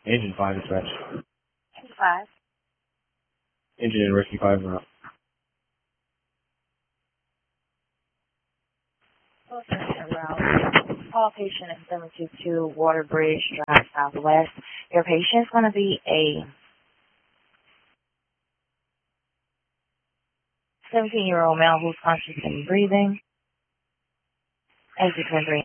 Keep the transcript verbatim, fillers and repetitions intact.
Engine five dispatch. Engine five. Engine and rescue five are up. Around. Call patient at seven two two Water Bridge Drive Southwest. Your patient is going to be a seventeen-year-old male who's conscious and breathing. Exit twenty-three